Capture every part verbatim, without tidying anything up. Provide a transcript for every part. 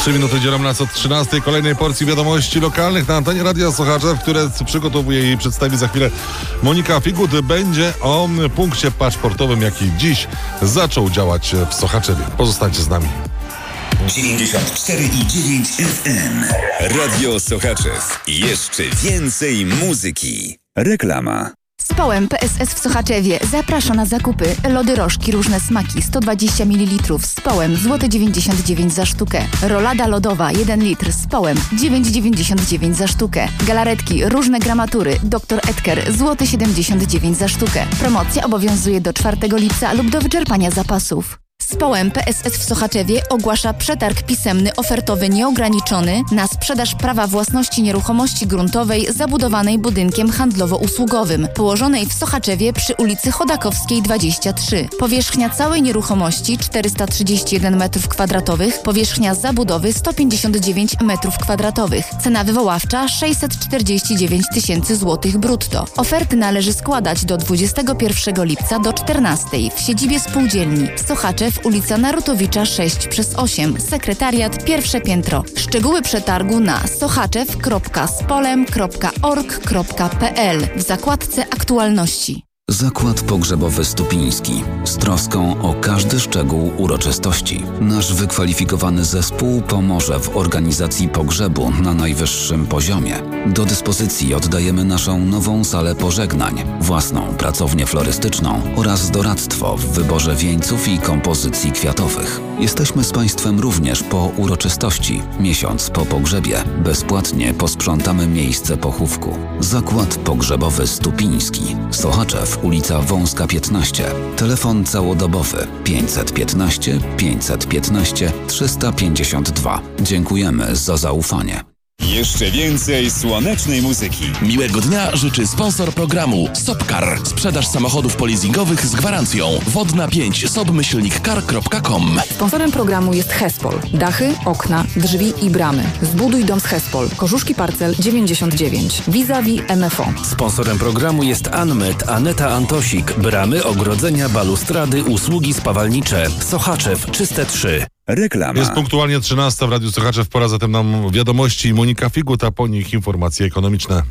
Trzy minuty dzielą nas od trzynastej kolejnej porcji wiadomości lokalnych na antenie Radia Sochaczew, które przygotowuje i przedstawi za chwilę Monika Figut. Będzie o punkcie paszportowym, jaki dziś zaczął działać w Sochaczewie. Pozostańcie z nami. dziewięćdziesiąt cztery i dziewięć F M. Radio Sochaczew. Jeszcze więcej muzyki. Reklama. Społem P S S w Sochaczewie zaprasza na zakupy. Lody Rożki, różne smaki, sto dwadzieścia mililitrów z połem, złoty dziewięćdziesiąt dziewięć za sztukę. Rolada lodowa, jeden litr z połem, dziewięć dziewięćdziesiąt dziewięć za sztukę. Galaretki, różne gramatury, doktor Edker, złoty siedemdziesiąt dziewięć za sztukę. Promocja obowiązuje do czwartego lipca lub do wyczerpania zapasów. Społem P S S w Sochaczewie ogłasza przetarg pisemny ofertowy nieograniczony na sprzedaż prawa własności nieruchomości gruntowej zabudowanej budynkiem handlowo-usługowym położonej w Sochaczewie przy ulicy Chodakowskiej dwadzieścia trzy. Powierzchnia całej nieruchomości czterysta trzydzieści jeden metrów kwadratowych, powierzchnia zabudowy sto pięćdziesiąt dziewięć metrów kwadratowych. Cena wywoławcza sześćset czterdzieści dziewięć tysięcy złotych brutto. Oferty należy składać do dwudziestego pierwszego lipca do czternastej w siedzibie spółdzielni Sochaczew, ulica Narutowicza sześć przez osiem, sekretariat, pierwsze piętro. Szczegóły przetargu na sochaczew kropka spolem kropka org kropka p l w zakładce aktualności. Zakład Pogrzebowy Stupiński. Z troską o każdy szczegół uroczystości. Nasz wykwalifikowany zespół pomoże w organizacji pogrzebu na najwyższym poziomie. Do dyspozycji oddajemy naszą nową salę pożegnań, własną pracownię florystyczną oraz doradztwo w wyborze wieńców i kompozycji kwiatowych. Jesteśmy z Państwem również po uroczystości. Miesiąc po pogrzebie bezpłatnie posprzątamy miejsce pochówku. Zakład Pogrzebowy Stupiński. Sochaczew, ulica Wąska piętnaście. Telefon całodobowy pięćset piętnaście pięćset piętnaście trzysta pięćdziesiąt dwa. Dziękujemy za zaufanie. Jeszcze więcej słonecznej muzyki. Miłego dnia życzy sponsor programu Sopcar. Sprzedaż samochodów polizingowych z gwarancją. Wodna pięć sobmyślnik car kropka com. Sponsorem programu jest Hespol. Dachy, okna, drzwi i bramy. Zbuduj dom z Hespol. Korzuszki Parcel dziewięćdziesiąt dziewięć. Vis-a-vis M F O. Sponsorem programu jest Anmet Aneta Antosik. Bramy, ogrodzenia, balustrady, usługi spawalnicze. Sochaczew Czyste trzy. Reklama. Jest punktualnie trzynasta w Radiu Sochaczew. Pora zatem nam wiadomości. Monika Figut, a po nich informacje ekonomiczne.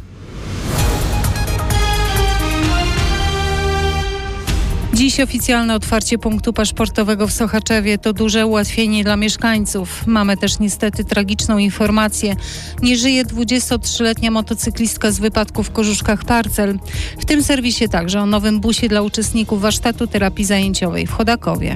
Dziś oficjalne otwarcie punktu paszportowego w Sochaczewie to duże ułatwienie dla mieszkańców. Mamy też niestety tragiczną informację. Nie żyje dwudziestotrzyletnia motocyklistka z wypadku w Korzuszkach Parcel. W tym serwisie także o nowym busie dla uczestników warsztatu terapii zajęciowej w Chodakowie.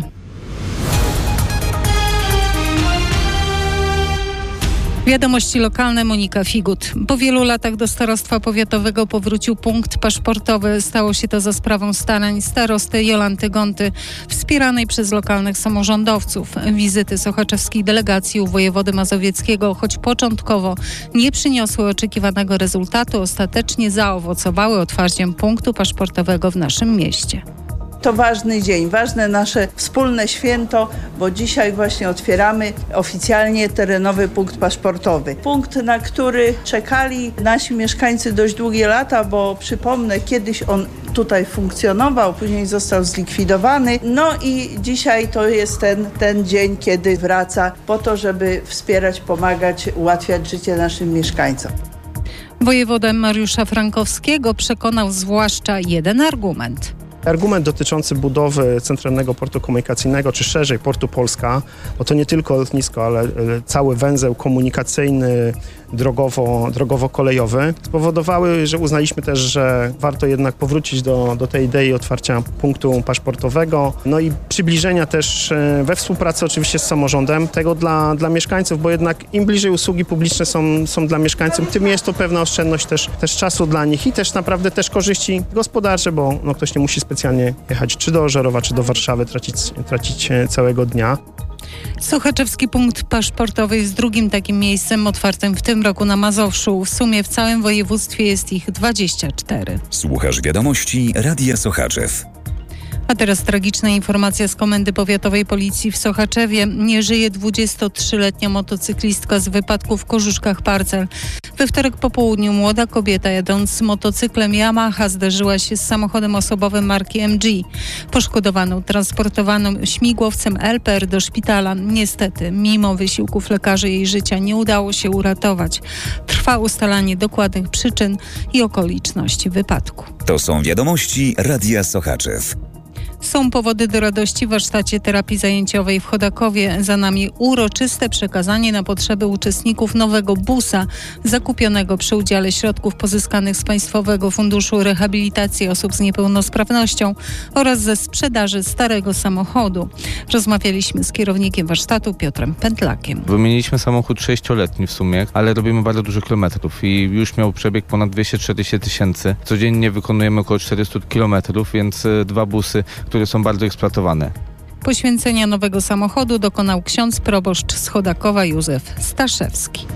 Wiadomości lokalne, Monika Figut. Po wielu latach do starostwa powiatowego powrócił punkt paszportowy. Stało się to za sprawą starań starosty Jolanty Gonty, wspieranej przez lokalnych samorządowców. Wizyty sochaczewskiej delegacji u wojewody mazowieckiego, choć początkowo nie przyniosły oczekiwanego rezultatu, ostatecznie zaowocowały otwarciem punktu paszportowego w naszym mieście. To ważny dzień, ważne nasze wspólne święto, bo dzisiaj właśnie otwieramy oficjalnie terenowy punkt paszportowy. Punkt, na który czekali nasi mieszkańcy dość długie lata, bo przypomnę, kiedyś on tutaj funkcjonował, później został zlikwidowany. No i dzisiaj to jest ten, ten dzień, kiedy wraca po to, żeby wspierać, pomagać, ułatwiać życie naszym mieszkańcom. Wojewodę Mariusza Frankowskiego przekonał zwłaszcza jeden argument. Argument dotyczący budowy Centralnego Portu Komunikacyjnego, czy szerzej Portu Polska, bo to nie tylko lotnisko, ale cały węzeł komunikacyjny, drogowo, drogowo-kolejowy, spowodowały, że uznaliśmy też, że warto jednak powrócić do, do tej idei otwarcia punktu paszportowego, no i przybliżenia też we współpracy oczywiście z samorządem tego dla, dla mieszkańców, bo jednak im bliżej usługi publiczne są, są dla mieszkańców, tym jest to pewna oszczędność też, też czasu dla nich i też naprawdę też korzyści gospodarcze, bo no, ktoś nie musi specjalnie jechać czy do Ożarowa, czy do Warszawy, tracić, tracić całego dnia. Sochaczewski punkt paszportowy jest drugim takim miejscem otwartym w tym roku na Mazowszu. W sumie w całym województwie jest ich dwadzieścia cztery. Słuchasz wiadomości Radia Sochaczew. A teraz tragiczna informacja z Komendy Powiatowej Policji w Sochaczewie. Nie żyje dwudziestotrzyletnia motocyklistka z wypadku w Kożuszkach Parcel. We wtorek po południu młoda kobieta jadąc motocyklem Yamaha zderzyła się z samochodem osobowym marki M G. Poszkodowaną transportowano śmigłowcem L P R do szpitala. Niestety, mimo wysiłków lekarzy jej życia nie udało się uratować. Trwa ustalanie dokładnych przyczyn i okoliczności wypadku. To są wiadomości Radia Sochaczew. Są powody do radości w warsztacie terapii zajęciowej w Chodakowie. Za nami uroczyste przekazanie na potrzeby uczestników nowego busa zakupionego przy udziale środków pozyskanych z Państwowego Funduszu Rehabilitacji Osób z Niepełnosprawnością oraz ze sprzedaży starego samochodu. Rozmawialiśmy z kierownikiem warsztatu Piotrem Pętlakiem. Wymieniliśmy samochód sześcioletni w sumie, ale robimy bardzo dużo kilometrów i już miał przebieg ponad dwieście czterdzieści tysięcy. Codziennie wykonujemy około czterysta kilometrów, więc dwa busy, które są bardzo eksploatowane. Poświęcenia nowego samochodu dokonał ksiądz proboszcz z Chodakowa Józef Staszewski.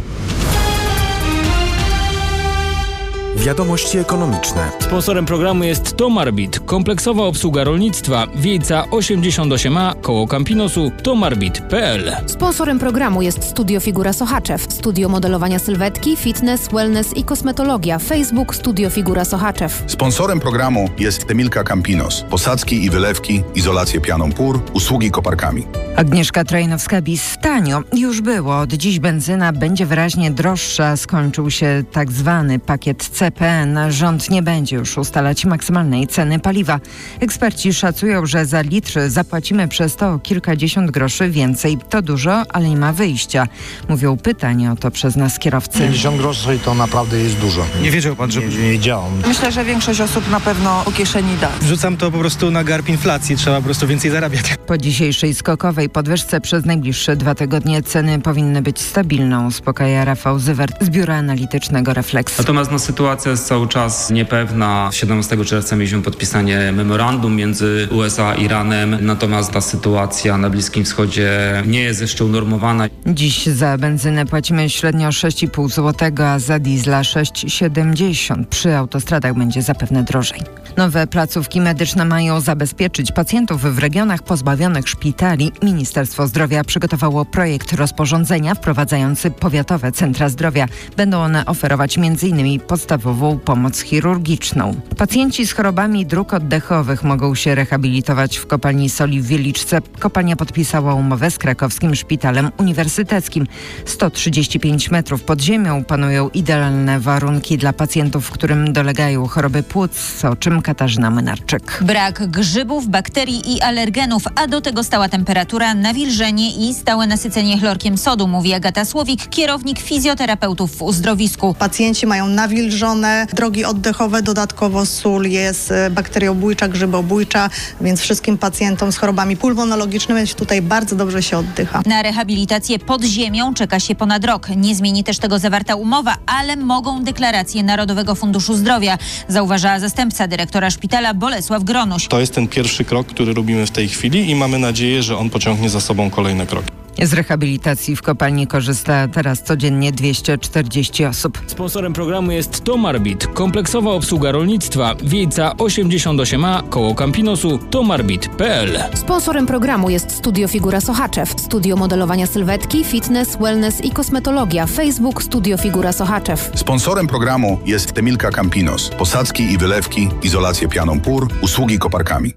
Wiadomości ekonomiczne. Sponsorem programu jest Tomarbit, kompleksowa obsługa rolnictwa, Wiejca osiemdziesiąt osiem A, koło Campinosu, tomarbit kropka p l. Sponsorem programu jest Studio Figura Sochaczew, studio modelowania sylwetki, fitness, wellness i kosmetologia. Facebook Studio Figura Sochaczew. Sponsorem programu jest Temilka Campinos, posadzki i wylewki, izolację pianą pór, usługi koparkami. Agnieszka Trajnowska-Bis. Tanio już było. Od dziś benzyna będzie wyraźnie droższa. Skończył się tak zwany pakiet C P N. Rząd nie będzie już ustalać maksymalnej ceny paliwa. Eksperci szacują, że za litr zapłacimy przez to kilkadziesiąt groszy więcej. To dużo, ale nie ma wyjścia. Mówią pytanie o to przez nas kierowcy. pięćdziesiąt groszy to naprawdę jest dużo. Nie wiedział pan, że... Nie, nie wiedziałem. Myślę, że większość osób na pewno po kieszeni da. Wrzucam to po prostu na garb inflacji. Trzeba po prostu więcej zarabiać. Po dzisiejszej skokowej podwyżce przez najbliższe dwa tygodnie ceny powinny być stabilne, uspokaja Rafał Zywert z Biura Analitycznego Refleks. Natomiast no, sytuacja jest cały czas niepewna. siedemnastego czerwca mieliśmy podpisanie memorandum między U S A a Iranem, natomiast ta sytuacja na Bliskim Wschodzie nie jest jeszcze unormowana. Dziś za benzynę płacimy średnio sześć i pół złotego, a za diesla sześć siedemdziesiąt. Przy autostradach będzie zapewne drożej. Nowe placówki medyczne mają zabezpieczyć pacjentów w regionach pozbawionych szpitali. Ministerstwo Zdrowia przygotowało projekt rozporządzenia wprowadzający powiatowe centra zdrowia. Będą one oferować między innymi podstawową pomoc chirurgiczną. Pacjenci z chorobami dróg oddechowych mogą się rehabilitować w kopalni soli w Wieliczce. Kopalnia podpisała umowę z Krakowskim Szpitalem Uniwersyteckim. sto trzydzieści pięć metrów pod ziemią panują idealne warunki dla pacjentów, którym dolegają choroby płuc, o czym Katarzyna Mynarczyk. Brak grzybów, bakterii i alergenów, a do tego stała temperatura, nawilżenie i stałe nasycenie chlorkiem sodu, mówi Agata Słowik, kierownik fizjoterapeutów w uzdrowisku. Pacjenci mają nawilżone drogi oddechowe, dodatkowo sól jest bakteriobójcza, grzybobójcza, więc wszystkim pacjentom z chorobami pulmonologicznymi tutaj bardzo dobrze się oddycha. Na rehabilitację pod ziemią czeka się ponad rok. Nie zmieni też tego zawarta umowa, ale mogą deklaracje Narodowego Funduszu Zdrowia, zauważa zastępca dyrektora szpitala Bolesław Gronuś. To jest ten pierwszy krok, który robimy w tej chwili i mamy nadzieję, że on pociągnie za sobą kolejne kroki. Z rehabilitacji w kopalni korzysta teraz codziennie dwieście czterdzieści osób. Sponsorem programu jest Tomarbit, kompleksowa obsługa rolnictwa, Wiejca osiemdziesiąt osiem A, koło Campinosu, tomarbit kropka p l. Sponsorem programu jest Studio Figura Sochaczew, studio modelowania sylwetki, fitness, wellness i kosmetologia. Facebook Studio Figura Sochaczew. Sponsorem programu jest Temilka Campinos, posadzki i wylewki, izolację pianą pór, usługi koparkami.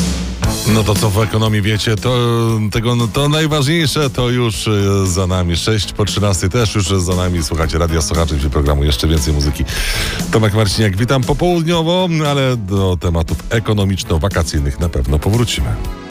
No to co w ekonomii wiecie, to, tego, no to najważniejsze to już za nami. sześć po trzynastej też już za nami. Słuchacie Radia Sochaczew i programu Jeszcze Więcej Muzyki. Tomek Marciniak, witam popołudniowo, ale do tematów ekonomiczno-wakacyjnych na pewno powrócimy.